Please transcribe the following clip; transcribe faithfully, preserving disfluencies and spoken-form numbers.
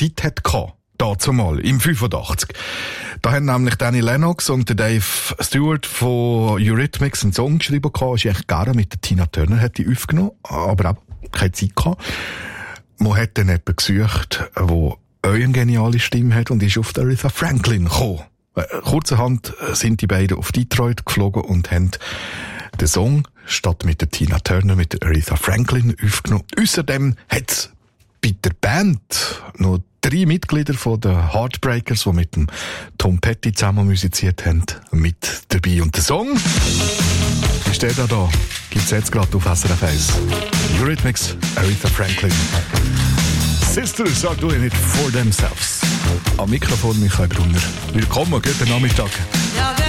Zeit hatte. Dazu mal, im fünfundachtzig. Da haben nämlich Danny Lennox und der Dave Stewart von Eurythmics einen Song geschrieben gehabt. Ist eigentlich gerne mit der Tina Turner hätte ich aufgenommen, aber auch keine Zeit gehabt. Man hat dann jemanden gesucht, der auch eine geniale Stimme hat und ist auf der Aretha Franklin gekommen. Kurzerhand sind die beiden auf Detroit geflogen und haben den Song statt mit der Tina Turner mit der Aretha Franklin aufgenommen. Außerdem hat es bei der Band noch drei Mitglieder von den Heartbreakers, die mit dem Tom Petty zusammen musiziert haben, mit dabei. Und der Song ist der da da. Gibt's jetzt gerade auf S R F eins. Eurythmics, Aretha Franklin. Sisters are doing it for themselves. Am Mikrofon Michael Brunner. Willkommen, guten Nachmittag.